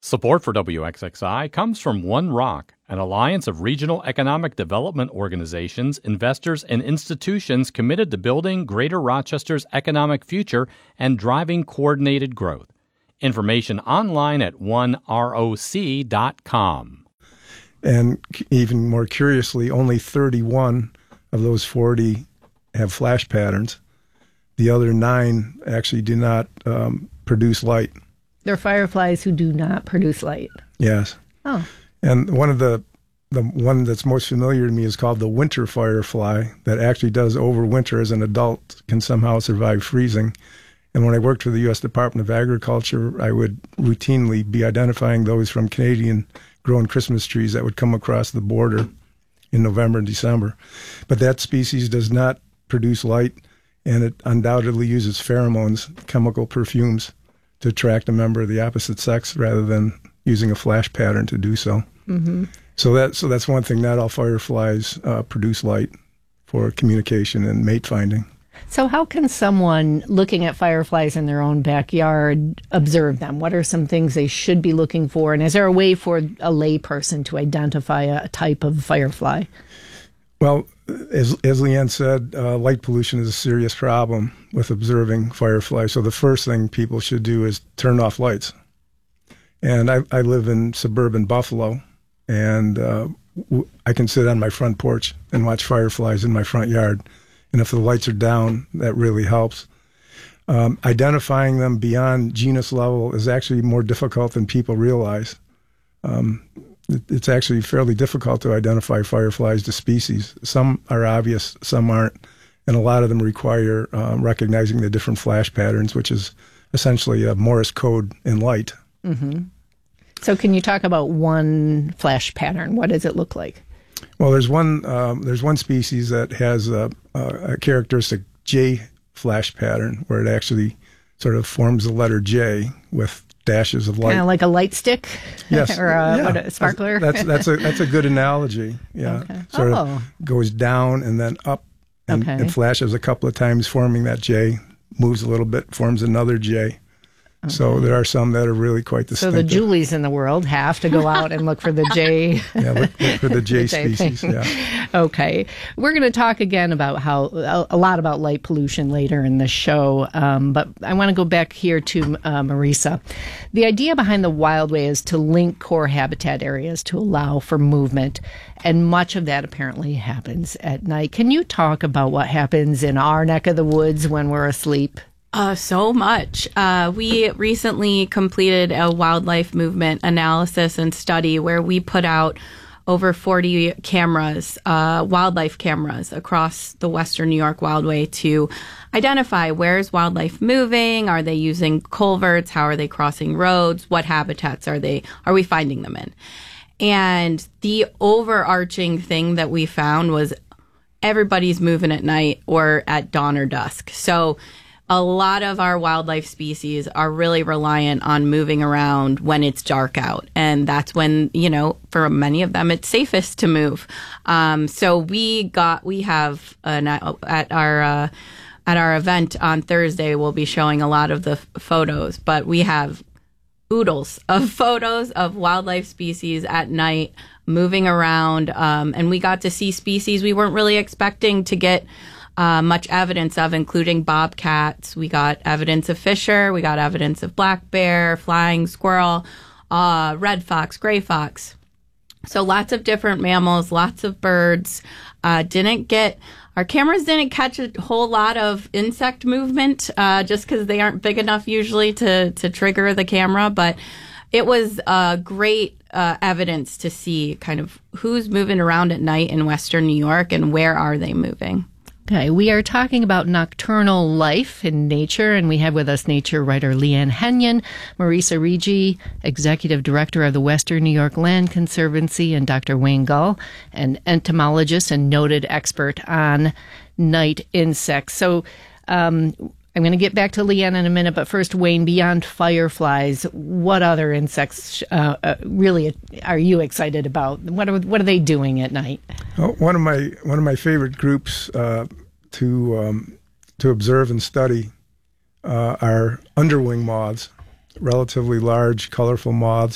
Support for WXXI comes from One Rock, an alliance of regional economic development organizations, investors, and institutions committed to building Greater Rochester's economic future and driving coordinated growth. Information online at oneroc.com. And even more curiously, only 31 of those 40 have flash patterns. The other 9 actually do not produce light. They're fireflies who do not produce light. Yes. Oh. And one of the one that's most familiar to me is called the winter firefly, that actually does overwinter as an adult, can somehow survive freezing. And when I worked for the U.S. Department of Agriculture, I would routinely be identifying those from Canadian-grown Christmas trees that would come across the border in November and December. But that species does not produce light, and it undoubtedly uses pheromones, chemical perfumes, to attract a member of the opposite sex rather than using a flash pattern to do so. Mm-hmm. So that's one thing. Not all fireflies produce light for communication and mate finding. So how can someone looking at fireflies in their own backyard observe them? What are some things they should be looking for? And is there a way for a lay person to identify a type of firefly? Well, as Leanne said, light pollution is a serious problem with observing fireflies. So the first thing people should do is turn off lights. And I live in suburban Buffalo, and I can sit on my front porch and watch fireflies in my front yard. And if the lights are down, that really helps. Identifying them beyond genus level is actually more difficult than people realize. It's actually fairly difficult to identify fireflies to species. Some are obvious, some aren't, and a lot of them require recognizing the different flash patterns, which is essentially a Morse code in light. Mm-hmm. So can you talk about one flash pattern? What does it look like? Well, there's one species that has a characteristic J flash pattern, where it actually sort of forms the letter J with dashes of light. Kind of like a light stick? Yes. Or a sparkler? That's a good analogy. Yeah. Okay. Sort of goes down and then up, and it flashes a couple of times, forming that J, moves a little bit, forms another J. Okay. So there are some that are really quite distinctive. So the Julies in the world have to go out and look for the J. Yeah, look for the J species. Yeah. Okay. We're going to talk again about a lot about light pollution later in the show, but I want to go back here to Marisa. The idea behind the Wildway is to link core habitat areas to allow for movement, and much of that apparently happens at night. Can you talk about what happens in our neck of the woods when we're asleep? So much. We recently completed a wildlife movement analysis and study where we put out over 40 cameras, wildlife cameras across the Western New York Wildway to identify where is wildlife moving, are they using culverts, how are they crossing roads, what habitats are we finding them in? And the overarching thing that we found was everybody's moving at night or at dawn or dusk. So a lot of our wildlife species are really reliant on moving around when it's dark out. And that's when, for many of them, it's safest to move. So we have at our event on Thursday, we'll be showing a lot of the photos, but we have oodles of photos of wildlife species at night moving around. And we got to see species we weren't really expecting to get much evidence of, including bobcats. We got evidence of fisher. We got evidence of black bear, flying squirrel, red fox, gray fox. So lots of different mammals, lots of birds. Our cameras didn't catch a whole lot of insect movement, just because they aren't big enough usually to trigger the camera. But it was great evidence to see kind of who's moving around at night in Western New York and where are they moving. Okay, we are talking about nocturnal life in nature, and we have with us nature writer Leanne Henyon, Marisa Rigi, Executive Director of the Western New York Land Conservancy, and Dr. Wayne Gull, an entomologist and noted expert on night insects. So I'm going to get back to Leanne in a minute, but first, Wayne, beyond fireflies, what other insects really are you excited about? What are they doing at night? Well, one of my favorite groups to observe and study are underwing moths, relatively large, colorful moths.